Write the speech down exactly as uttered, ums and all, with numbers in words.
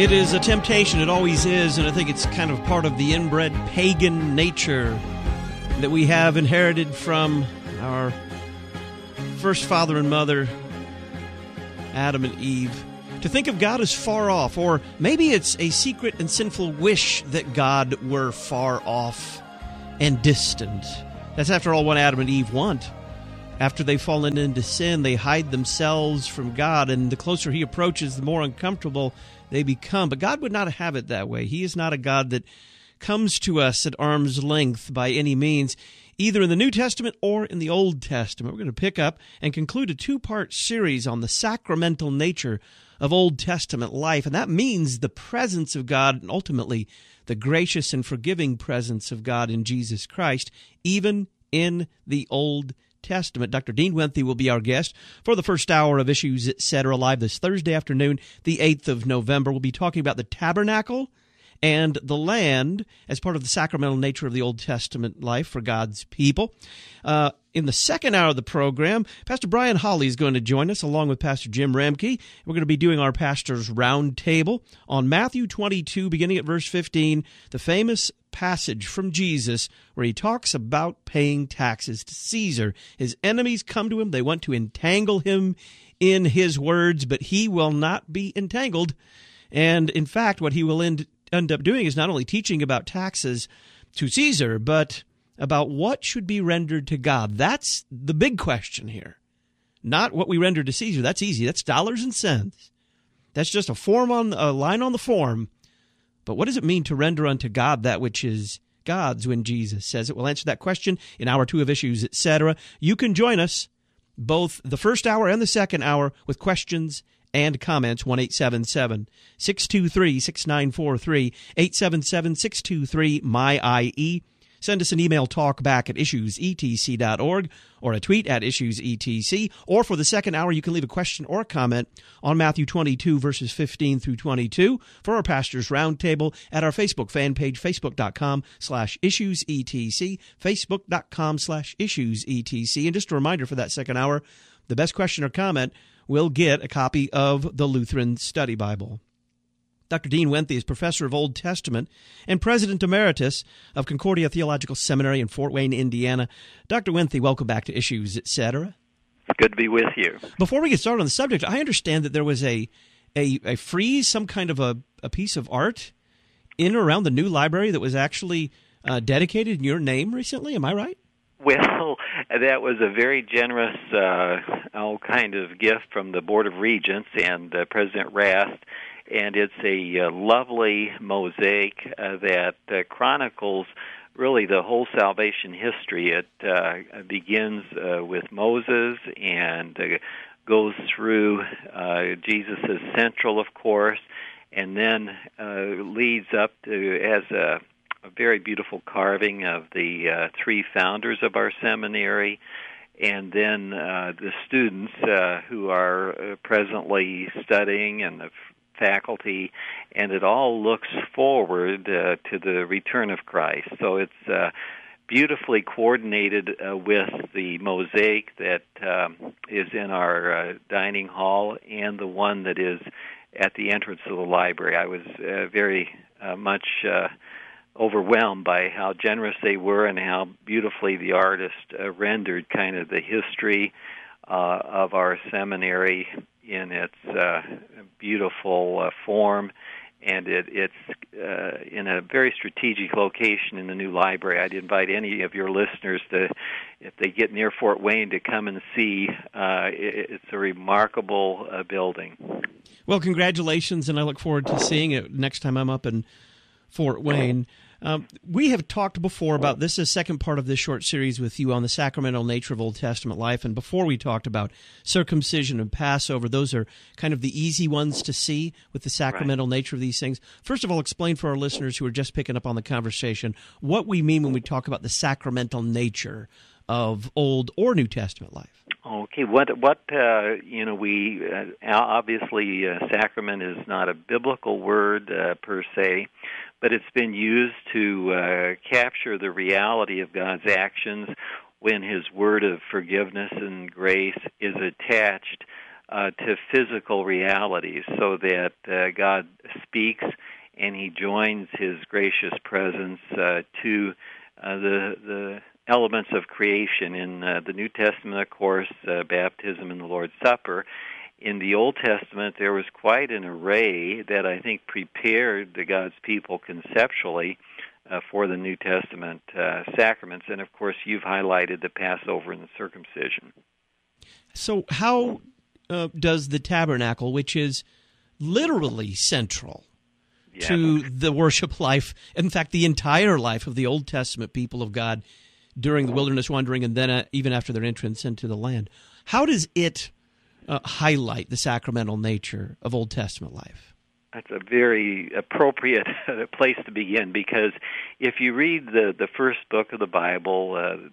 It is a temptation. It always is, and I think it's kind of part of the inbred pagan nature that we have inherited from our first father and mother, Adam and Eve, to think of God as far off, or maybe it's a secret and sinful wish that God were far off and distant. That's, after all, what Adam and Eve want. After they've fallen into sin, they hide themselves from God, and the closer He approaches, the more uncomfortable they become. But God would not have it that way. He is not a God that comes to us at arm's length by any means, either in the New Testament or in the Old Testament. We're going to pick up and conclude a two-part series on the sacramental nature of Old Testament life, and that means the presence of God and ultimately the gracious and forgiving presence of God in Jesus Christ, even in the Old Testament. Doctor Dean Winthy will be our guest for the first hour of Issues Etc. live this Thursday afternoon, the eighth of November. We'll be talking about the tabernacle and the land as part of the sacramental nature of the Old Testament life for God's people. Uh, in the second hour of the program, Pastor Brian Holly is going to join us along with Pastor Jim Ramke. We're going to be doing our pastor's roundtable on Matthew twenty-two, beginning at verse fifteen, the famous passage from Jesus where He talks about paying taxes to Caesar. His enemies come to Him. They want to entangle Him in His words, but He will not be entangled. And in fact, what He will end end up doing is not only teaching about taxes to Caesar, but about what should be rendered to God. That's the big question here. Not what we render to Caesar. That's easy. That's dollars and cents. That's just a form on a line on the form. But what does it mean to render unto God that which is God's when Jesus says it? We'll answer that question in hour two of Issues, et cetera. You can join us both the first hour and the second hour with questions and comments. one eight seven seven, six two three, six nine four three, eight seven seven, six two three, M Y I E. Send us an email, talkback at issues e t c dot org, or a tweet at issues e t c. Or for the second hour, you can leave a question or a comment on Matthew twenty-two, verses fifteen through twenty-two for our Pastor's Roundtable at our Facebook fan page, facebook.com slash issuesetc, facebook.com slash issuesetc. And just a reminder for that second hour, the best question or comment will get a copy of the Lutheran Study Bible. Doctor Dean Winthy is professor of Old Testament and president emeritus of Concordia Theological Seminary in Fort Wayne, Indiana. Doctor Winthy, welcome back to Issues, et cetera. Good to be with you. Before we get started on the subject, I understand that there was a a, a frieze, some kind of a, a piece of art in or around the new library that was actually uh, dedicated in your name recently. Am I right? Well, that was a very generous uh, all kind of gift from the Board of Regents and uh, President Rast. And it's a uh, lovely mosaic uh, that uh, chronicles really the whole salvation history. It uh, begins uh, with Moses and uh, goes through uh, Jesus' central, of course, and then uh, leads up to, as a, a very beautiful carving of the uh, three founders of our seminary, and then uh, the students uh, who are uh, presently studying and the faculty, and it all looks forward uh, to the return of Christ. So it's uh, beautifully coordinated uh, with the mosaic that um, is in our uh, dining hall and the one that is at the entrance of the library. I was uh, very uh, much uh, overwhelmed by how generous they were and how beautifully the artist uh, rendered kind of the history uh, of our seminary in its uh, beautiful uh, form, and it, it's uh, in a very strategic location in the new library. I'd invite any of your listeners to, if they get near Fort Wayne, to come and see. Uh, it, it's a remarkable uh, building. Well, congratulations, and I look forward to seeing it next time I'm up in Fort Wayne. Um, we have talked before about this, is the second part of this short series with you on the sacramental nature of Old Testament life. And before we talked about circumcision and Passover, those are kind of the easy ones to see with the sacramental right. nature of these things. First of all, explain for our listeners who are just picking up on the conversation what we mean when we talk about the sacramental nature of Old or New Testament life. Okay, what what uh, you know, we uh, obviously uh, sacrament is not a biblical word uh, per se, but it's been used to uh, capture the reality of God's actions when His word of forgiveness and grace is attached uh, to physical realities, so that uh, God speaks and He joins His gracious presence uh, to uh, the the elements of creation. In uh, the New Testament, of course, uh, baptism and the Lord's Supper. In the Old Testament, there was quite an array that I think prepared the God's people conceptually uh, for the New Testament uh, sacraments. And, of course, you've highlighted the Passover and the circumcision. So how uh, does the tabernacle, which is literally central yeah. to the worship life, in fact, the entire life of the Old Testament people of God during the wilderness wandering and then uh, even after their entrance into the land, how does it Uh, highlight the sacramental nature of Old Testament life? That's a very appropriate place to begin, because if you read the, the first book of the Bible, uh,